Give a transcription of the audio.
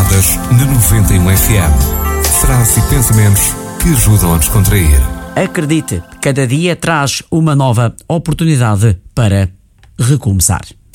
Descontraídas na 91 FM. Frases e pensamentos que ajudam a descontrair. Acredite, cada dia traz uma nova oportunidade para recomeçar.